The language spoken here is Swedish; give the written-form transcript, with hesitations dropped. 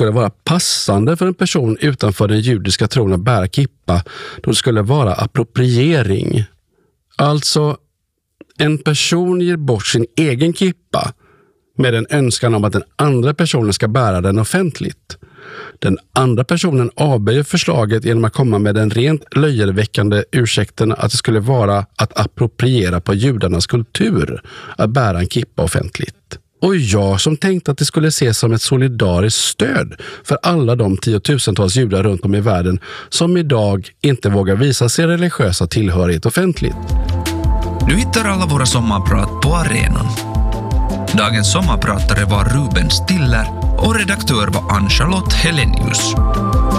skulle vara passande för en person utanför den judiska tron att bära kippa, då skulle vara appropriering. Alltså, en person ger bort sin egen kippa med en önskan om att den andra personen ska bära den offentligt. Den andra personen avböjer förslaget genom att komma med den rent löjeväckande ursäkten att det skulle vara att appropriera på judarnas kultur att bära en kippa offentligt. Och jag som tänkte att det skulle ses som ett solidariskt stöd för alla de tiotusentals judar runt om i världen som idag inte vågar visa sin religiösa tillhörighet offentligt. Du hittar alla våra sommarprat på arenan. Dagens sommarpratare var Ruben Stiller och redaktör var Ann-Charlotte Helenius.